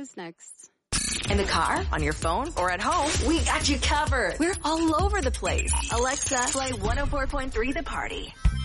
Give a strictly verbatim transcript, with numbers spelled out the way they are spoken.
Who's next? In the car, on your phone, or at home, we got you covered. We're all over the place. Alexa, play one oh four point three The Party.